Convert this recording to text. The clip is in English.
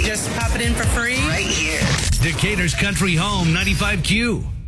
Just pop it in for free. Right here. Decatur's Country Home 95Q.